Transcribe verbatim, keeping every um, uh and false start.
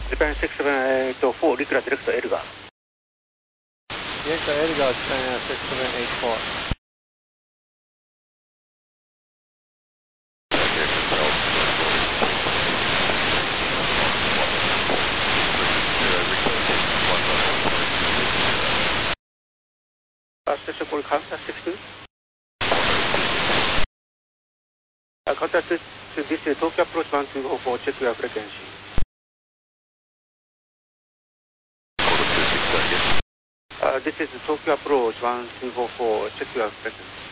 Japan six seven eight four, Recruit Director Edgar. Director Edgar, Japan six seven eight four. Uh, station call contact six two. Uh, contact this, this is Tokyo approach one two four, check your frequency. Uh, this is Tokyo approach one two four, check your frequency.